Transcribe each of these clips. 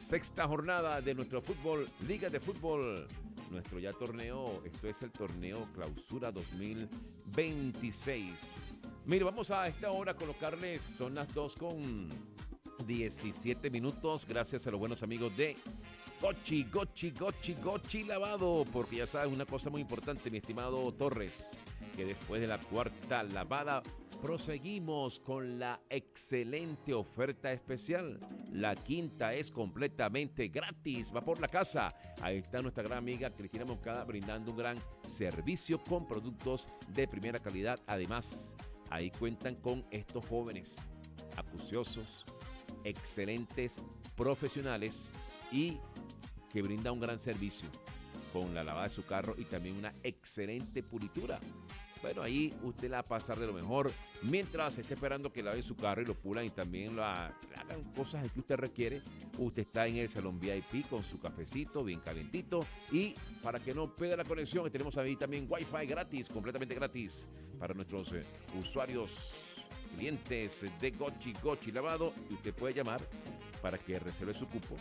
sexta jornada de nuestro fútbol, Liga de Fútbol. Nuestro ya torneo, esto es el torneo Clausura 2026. Mire, vamos a esta hora a colocarles, son las 2:17, gracias a los buenos amigos de Gochi Lavado, porque ya sabes una cosa muy importante, mi estimado Torres, que después de la cuarta lavada proseguimos con la excelente oferta especial. La quinta es completamente gratis, va por la casa. Ahí está nuestra gran amiga Cristina Moscada brindando un gran servicio con productos de primera calidad. Además, ahí cuentan con estos jóvenes acuciosos, excelentes profesionales y que brinda un gran servicio con la lavada de su carro y también una excelente pulitura. Bueno, ahí usted la va a pasar de lo mejor mientras esté esperando que lave su carro y lo pulan y también le hagan cosas que usted requiere. Usted está en el salón VIP con su cafecito bien calentito y para que no pierda la conexión, tenemos ahí también Wi-Fi gratis, completamente gratis para nuestros usuarios, clientes de Gochi Lavado, y usted puede llamar para que reserve su cupo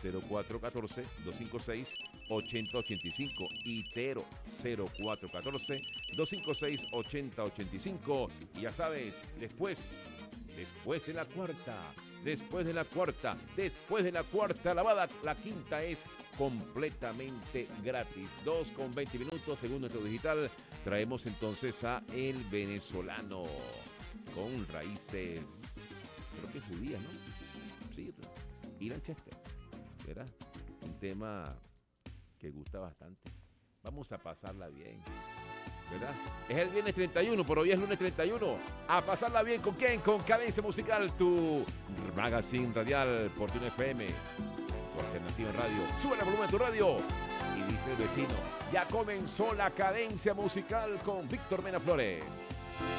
0414-256-8085, ITERO 0414-256-8085. Y ya sabes, después de la cuarta lavada, la quinta es completamente gratis. 2:20, según nuestro digital, traemos entonces a el venezolano con raíces, creo que judías, ¿no? Sí, Ilan Chester, ¿verdad? Un tema que gusta bastante. Vamos a pasarla bien, ¿verdad? Es el viernes 31, pero hoy es lunes 31. A pasarla bien, ¿con quién? Con Cadencia Musical, tu magazine radial por tu FM, tu alternativa en radio. Sube el volumen de tu radio. Y dice el vecino, ya comenzó la Cadencia Musical con Víctor Mena Flores.